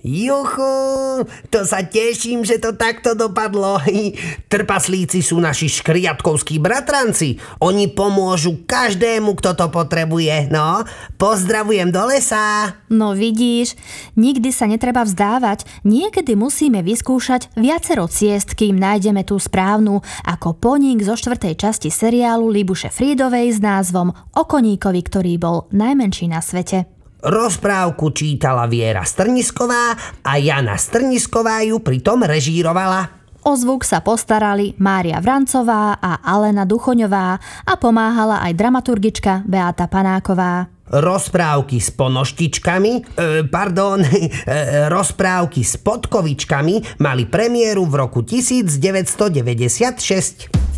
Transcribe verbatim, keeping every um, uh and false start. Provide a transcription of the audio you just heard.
Juchu, to sa teším, že to takto dopadlo. Trpaslíci sú naši škriatkovskí bratranci. Oni pomôžu každému, kto to potrebuje. No, pozdravujem do lesa. No vidíš, nikdy sa netreba vzdávať. Niekedy musíme vyskúšať viacero ciest, kým nájdeme tú správnu, ako Poník zo štvrtej časti seriálu Libuše Frídovej s názvom O koníkovi, ktorý bol najmenší na svete. Rozprávku čítala Viera Strnisková a Jana Strnisková ju pritom režírovala. O zvuk sa postarali Mária Vrancová a Alena Duchoňová a pomáhala aj dramaturgička Beáta Panáková. Rozprávky s ponoštičkami, e, pardon, e, rozprávky s podkovičkami mali premiéru v roku devätnásťstodeväťdesiatšesť.